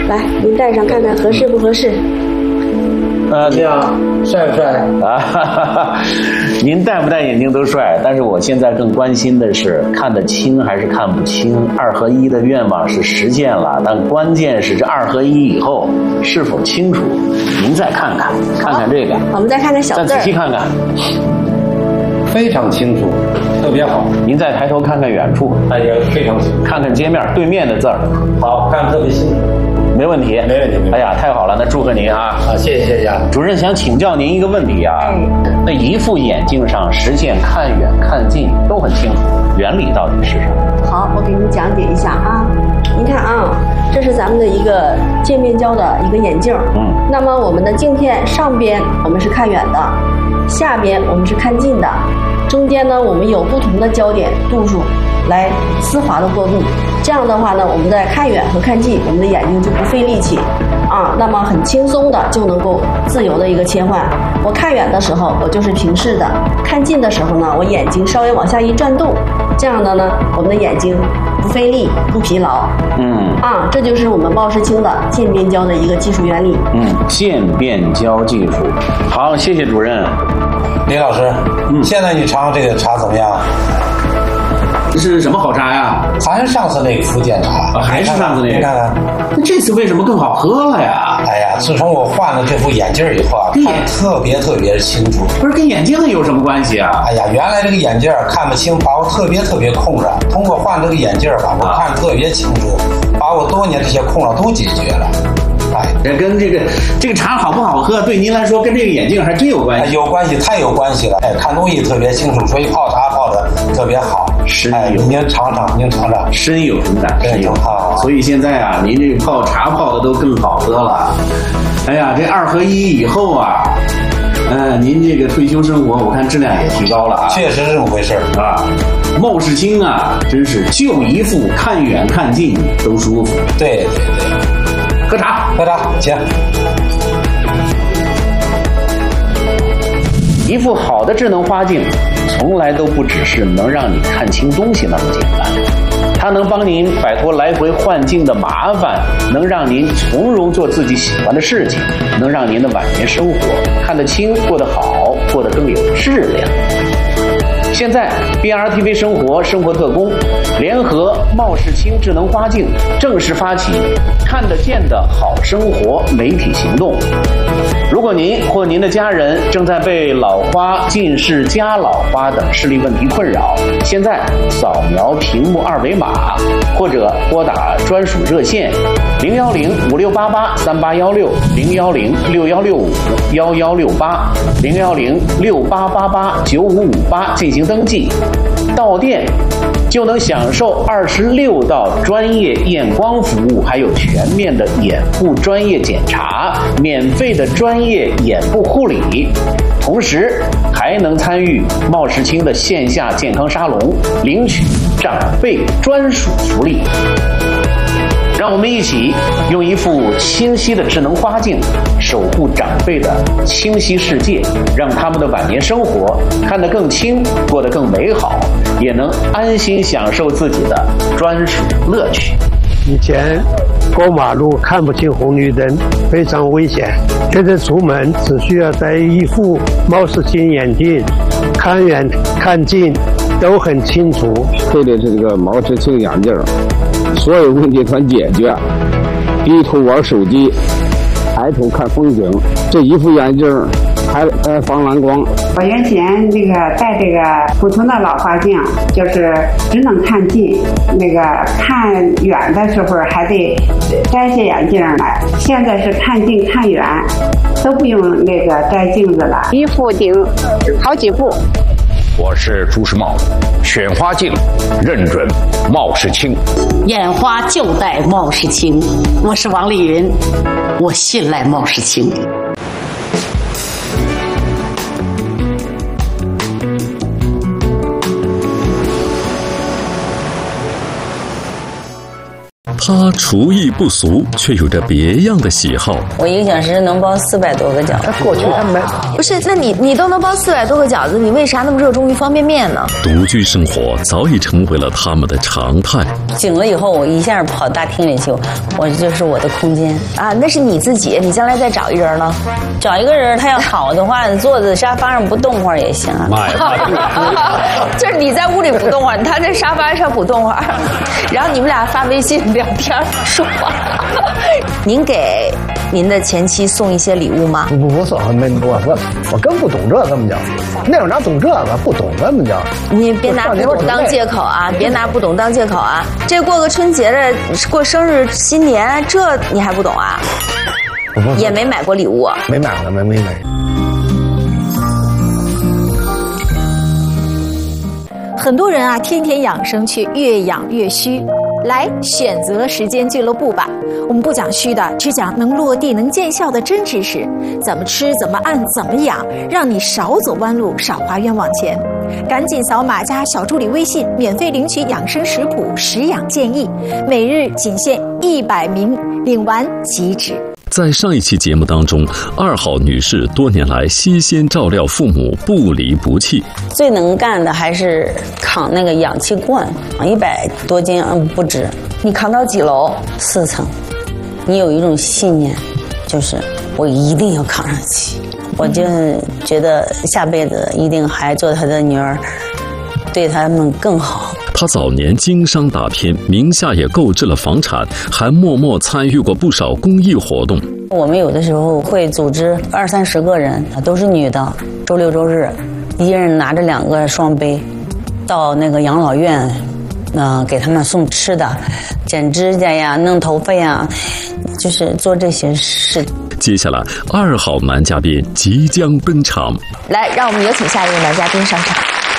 来，您戴上看看合适不合适。 这样帅不帅啊？您戴不戴眼镜都帅，但是我现在更关心的是看得清还是看不清。2合1的愿望是实现了，但关键是这2合1以后是否清楚。您再看看这个， 我们再看看小字， 再仔细看看， 非常清楚，特别好。 您再抬头看看远处， 也非常清楚。 看看街面对面的字儿， 好，看得特别清楚。 没问题。哎呀，太好了，那祝贺您啊！ 谢谢啊。 主任想请教您一个问题啊，那一副眼镜上实现看远看近都很清楚，原理到底是什么？ 好，我给您讲解一下啊。您看啊，这是咱们的一个渐变焦的一个眼镜。那么我们的镜片上边我们是看远的，下边我们是看近的，中间呢我们有不同的焦点度数来丝滑的过渡。这样的话呢，我们在看远和看近，我们的眼睛就不费力气啊，那么很轻松的就能够自由的一个切换。我看远的时候，我就是平视的；看近的时候呢，我眼睛稍微往下一转动，这样的呢，我们的眼睛不费力、不疲劳。这就是我们茂世清的渐变焦的一个技术原理。 渐变焦技术。好，谢谢主任。 李老师，现在你尝这个茶怎么样？ 这是什么好茶呀？ 还是上次那个福建茶， 还是上次那个。 你看看， 那这次为什么更好喝了呀？ 哎呀，自从我换了这副眼镜以后啊，看特别清楚。 不是跟眼镜有什么关系啊？ 哎呀，原来这个眼镜看不清，把我特别空着。通过换这个眼镜吧，我看特别清楚，把我多年这些空了都解决了。 这跟这个茶好不好喝，对您来说跟这个眼镜还真有关系。 有关系，太有关系了。看东西特别清楚，所以泡茶泡的特别好。您尝尝， 深有同感，深有。所以现在啊，您这个泡茶泡的都更好喝了。哎呀，这2合1以后啊，您这个退休生活，我看质量也提高了啊。 确实是这么回事啊。茂世清啊，真是就一副看远看近都舒服。 对。 喝茶， 请。 一副好的智能花镜，从来都不只是能让你看清东西那么简单，它能帮您摆脱来回换镜的麻烦，能让您从容做自己喜欢的事情，能让您的晚年生活看得清、过得好、过得更有质量。现在 BRTV 生活特工联合茂世清智能花镜正式发起看得见的好生活媒体行动。如果您或您的家人正在被老花、近视、加老花等视力问题困扰，现在扫描屏幕2维码，或者拨打专属热线01056883816、01061651168、01068889558进行登记，到店就能享受26道专业验光服务，还有全面的眼部专业检查，免费的专业眼部护理，同时还能参与茂世清的线下健康沙龙，领取长辈专属福利。让我们一起用一副清晰的智能花镜守护长辈的清晰世界，让他们的晚年生活看得更清，过得更美好，也能安心享受自己的专属乐趣。 以前过马路看不清红绿灯，非常危险。现在出门只需要戴一副茂世清眼镜，看远看近都很清楚。 配的是这个茂世清眼镜，所有问题全解决。低头玩手机，抬头看风景，这一副眼镜还防蓝光。 我原先戴这个普通的老花镜，就是只能看近，看远的时候还得摘下眼镜来。现在是看近看远都不用摘镜子了， 一副顶好几副。 我是朱时茂，选花镜认准茂世清， 眼花就戴茂世清。我是王丽云，我信赖茂世清。 他厨艺不俗，却有着别样的喜好。 我1个小时能包400多个饺子。 过去他们不是，那你都能包400多个饺子，你为啥那么热衷于方便面呢？ 独居生活早已成为了他们的常态。 醒了以后，我一下跑大厅里去，我就是我的空间啊。那是你自己，你将来再找一人呢？ 找一个人，他要好的话，坐在沙发上不动会儿也行啊。 妈呀！ 就是你在屋里不动会儿，他在沙发上不动会儿，然后你们俩发微信聊天说话。您给您的前妻送一些礼物吗？ 不送，我更不懂这怎么讲，那会儿哪懂这个，不懂怎么讲。 你别拿不懂当借口啊！别拿不懂当借口啊！这过个春节的，过生日、新年，这你还不懂啊？也没买过礼物， 没买过，没买。 很多人啊，天天养生却越养越虚。来选择时间俱乐部吧，我们不讲虚的，只讲能落地能见效的真知识，怎么吃怎么按怎么养，让你少走弯路少花冤枉钱。赶紧扫码加小助理微信，免费领取养生食谱食养建议，每日仅限100名，领完即止。 在上一期节目当中，2号女士多年来悉心照料父母，不离不弃。 最能干的还是扛那个氧气罐，100多斤，不止。 你扛到几楼 ？4层。你有一种信念，就是我一定要扛上去。我就觉得下辈子一定还做他的女儿，对他们更好。 他早年经商打拼，名下也购置了房产，还默默参与过不少公益活动。 我们有的时候会组织20-30个人，都是女的，周六周日，一人拿着2个双杯，到那个养老院，给他们送吃的，剪指甲呀，弄头发呀，就是做这些事。 接下来2号男嘉宾即将登场， 来，让我们有请下一位男嘉宾上场。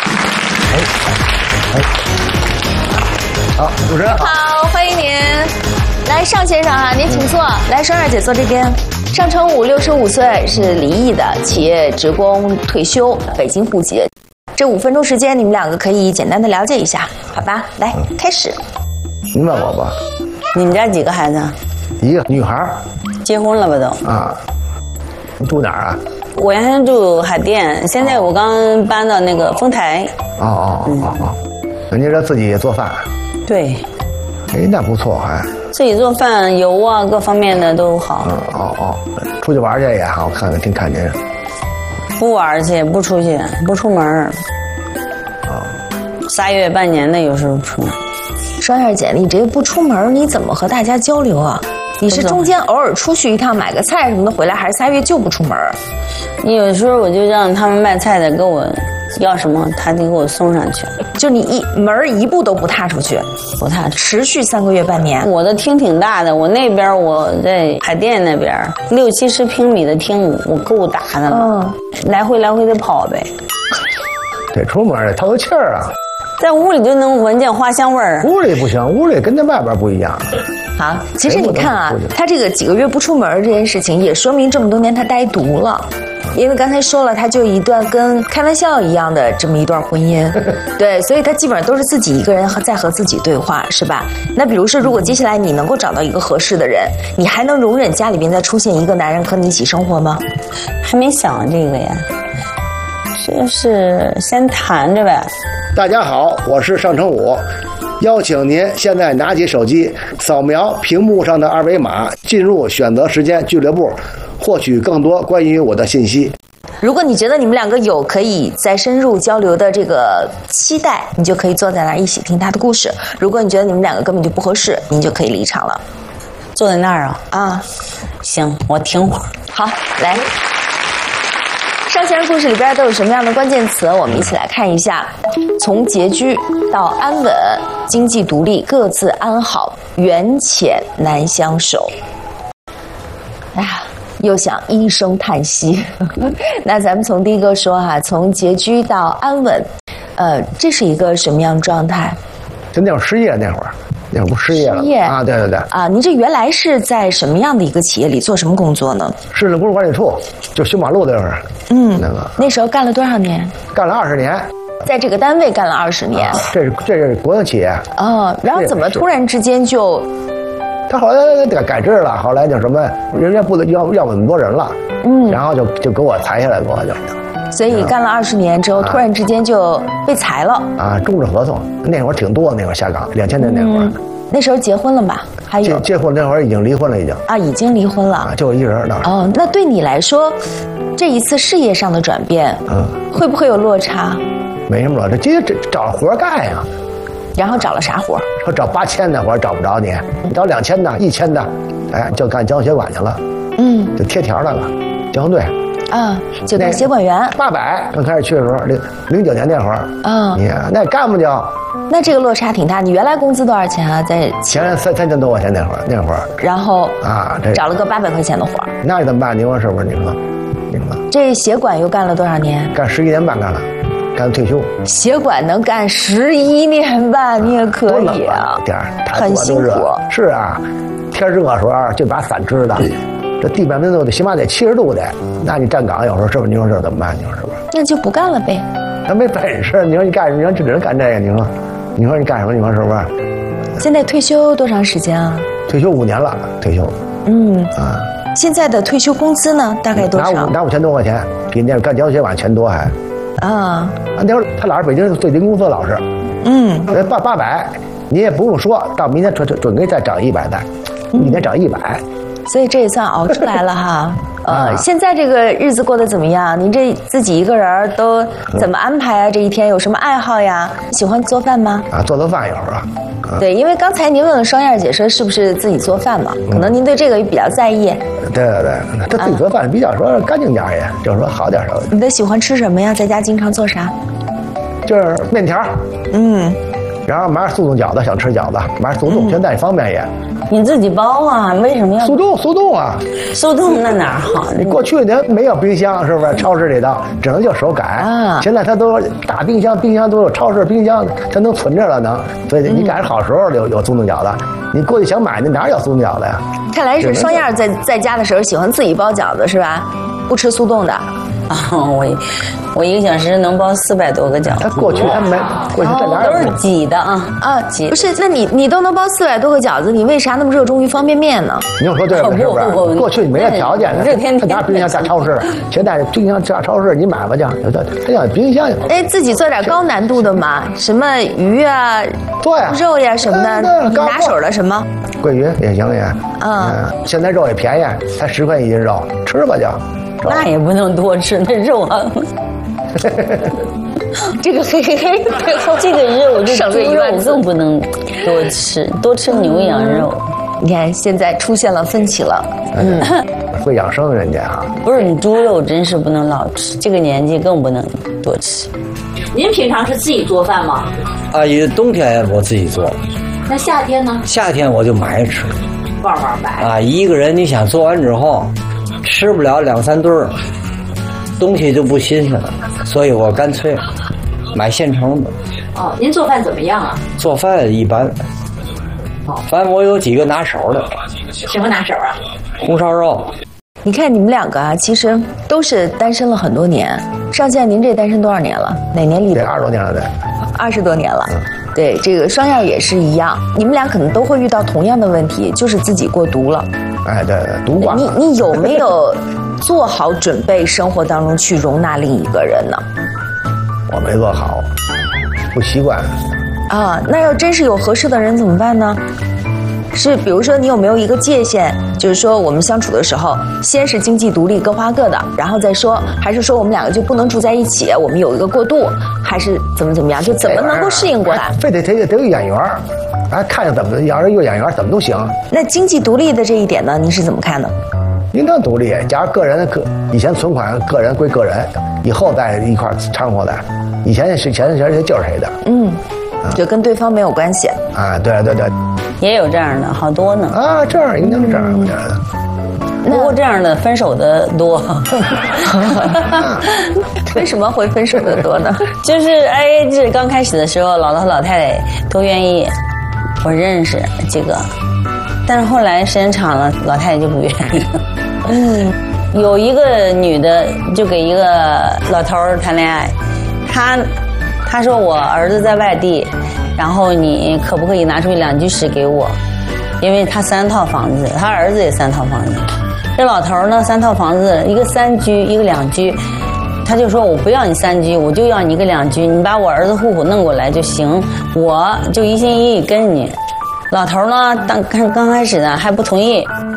好，主持人好，欢迎您。来，尚先生啊，您请坐。来，双燕姐坐这边。尚成武65岁，是离异的企业职工，退休，北京户籍。这5分钟时间，你们2个可以简单的了解一下，好吧？来，开始。 你问我吧。 你们家几个孩子 ？1个女孩。 结婚了吧都？ 啊。你住哪儿啊？ 我原先住海淀，现在我刚搬到那个丰台。 人家这自己做饭。 对。 哎，那不错，还。 自己做饭，油啊，各方面的都好。 出去玩去也好，看看挺看见。 不玩去，不出去，不出门。3月半年的有时候出门。 双燕姐，你这不出门，你怎么和大家交流啊？你是中间偶尔出去一趟买个菜什么的回来，还是3月就不出门？ 你有时候我就让他们卖菜的给我要什么，他就给我送上去。 就你门一步都不踏出去， 不踏， 持续3个月半年。 我的厅挺大的，我那边我在海淀那边60-70平米的厅，我够大的了。来回的跑呗。 得出门得透透气儿啊。 在屋里就能闻见花香味儿。 屋里不行，屋里跟在外边不一样。 好，其实你看啊，他这个几个月不出门这件事情，也说明这么多年他呆独了。因为刚才说了，他就一段跟开玩笑一样的这么一段婚姻，对，所以他基本上都是自己一个人在和自己对话，是吧？那比如说，如果接下来你能够找到一个合适的人，你还能容忍家里边再出现一个男人和你一起生活吗？ 还没想这个呀，就是先谈着呗。 大家好，我是尚成武，邀请您现在拿起手机，扫描屏幕上的2维码，进入选择时间俱乐部，获取更多关于我的信息。 如果你觉得你们2个有可以再深入交流的这个期待，你就可以坐在那儿一起听他的故事。如果你觉得你们2个根本就不合适，您就可以离场了。 坐在那儿啊？ 啊， 行，我听会儿。 好，来。尚先生故事里边都有什么样的关键词？我们一起来看一下。从拮据到安稳，经济独立，各自安好，缘浅难相守。哎呀，又想一声叹息。那咱们从第一个说哈，从拮据到安稳，这是一个什么样的状态？ 就那会儿失业那会儿。那不失业了？失业啊，对啊，您这原来是在什么样的一个企业里做什么工作呢？ 市政工程管理处，就修马路那会儿。 那时候干了多少年？ 干了20年， 在这个单位干了20年。 这是国营企业。 然后怎么突然之间就他后来改制了，后来就什么，人家不能要那么多人了，然后就给我裁下来，给我就。 所以干了20年之后，突然之间就被裁了。 啊，终止合同，那会儿挺多，那会儿下岗，2000年那会儿。 那时候结婚了吧？还有结婚那会儿已经离婚了，已经。 啊，已经离婚了。 就我一人呢。 哦，那对你来说，这一次事业上的转变，会不会有落差？ 没什么落差，这找活干呀。 然后找了啥活？ 说找8000的活找不着你，找2000的、1000的，哎，就干交通协管去了。就贴条那个交通队。 啊，就当协管员 ，800刚开始去的时候，09年那会儿，你那干不就？ 那这个落差挺大。你原来工资多少钱啊？在前3000多块钱那会儿， 然后这找了个800块钱的活儿， 那怎么办？你说是不是？你说， 这协管又干了多少年？ 干11年半干了，干退休。 协管能干11年半，你也可以啊，很辛苦。 是啊，天热的时候就把伞支的。这地板温度得起码得70度的，那你站岗有时候是不是？你说这怎么办？你说是不是？ 那就不干了呗。 那没本事，你说你干什么？你说只能干这个，你说你干什么？你说是不是？ 现在退休多长时间啊？ 退休5年了，退休。 现在的退休工资呢？大概多少？ 拿5000多块钱，比那干交通协管钱多还。那会儿他老是北京最低工资老师。800，你也不用说到明天准给再涨100再，一年涨100。 所以这也算熬出来了哈。现在这个日子过得怎么样？您这自己一个人都怎么安排啊？这一天有什么爱好呀？喜欢做饭吗？ 做饭有时候。 对，因为刚才您问了双燕姐说是不是自己做饭嘛？可能您对这个也比较在意。 对，他自己做饭比较说干净点也，就是说好点儿。 你都喜欢吃什么呀？在家经常做啥？ 就是面条。然后买点速冻饺子，想吃饺子，买点速冻，现在方便也。 你自己包啊？为什么要速冻啊？ 速冻那哪儿好？ 过去人没有冰箱，是不是？超市里头只能就手改。现在它都大冰箱都有超市冰箱，它能存着了能。所以你赶上好时候有速冻饺子，你过去想买那哪有速冻饺子呀？ 看来是双燕在家的时候喜欢自己包饺子是吧？不吃速冻的。 我1个小时能包400多个饺子。 过去他没，过去这哪都是挤的挤。 不是，那你都能包400多个饺子，你为啥那么热衷于方便面呢？ 你说对不？是不是？过去没这条件的，他拿冰箱下超市，现在冰箱下超市你买吧去，他要冰箱。 哎，自己做点高难度的嘛，什么鱼啊、肉呀什么的，你拿手的什么？ 桂鱼也行也。现在肉也便宜，才10块1斤肉，吃吧就。 那也不能多吃，那肉啊， 这个这个肉，这猪肉更不能多吃，多吃牛羊肉。 你看现在出现了分歧了。 会养生人家啊。 不是，你猪肉真是不能老吃，这个年纪更不能多吃。 您平常是自己做饭吗？ 冬天我自己做。 那夏天呢？ 夏天我就买着吃。 旺买。 一个人你想做完之后。吃不了2、3顿，东西就不新鲜了，所以我干脆买现成的。 您做饭怎么样啊？ 做饭一般。反正我有几个拿手的。 什么拿手啊？ 红烧肉。 你看你们2个啊，其实都是单身了很多年。上线您这单身多少年了？哪年立的 ？20多年了，对。 20多年了。对，这个双燕也是一样，你们俩可能都会遇到同样的问题，就是自己过独了。 对，独寡。 你有没有做好准备，生活当中去容纳另一个人呢？ 我没做好，不习惯。 那要真是有合适的人怎么办呢？是，比如说你有没有一个界限，就是说我们相处的时候，先是经济独立，各花各的，然后再说，还是说我们2个就不能住在一起，我们有一个过渡，还是怎么样？就怎么能够适应过来？ 非得有演员，看着怎么，要是有演员怎么都行。 那经济独立的这一点呢，您是怎么看的？ 应当独立，假如个人以前存款个人归个人，以后再一块掺和的，以前是钱就是谁的。 就跟对方没有关系。 对。 也有这样的，好多呢。 这样应该是这样，我觉得。 不过这样的分手的多。 为什么会分手的多呢？ 就是这刚开始的时候，姥姥和老太太都愿意我认识这个，但是后来时间长了，老太太就不愿意了。有一个女的就给一个老头谈恋爱，他说我儿子在外地，然后你可不可以拿出2居室给我？ 因为他3套房子，他儿子也3套房子。这老头呢，3套房子，一个3居，一个2居。他就说我不要你3居，我就要你一个2居，你把我儿子户口弄过来就行，我就一心一意跟你。老头呢，刚开始呢还不同意，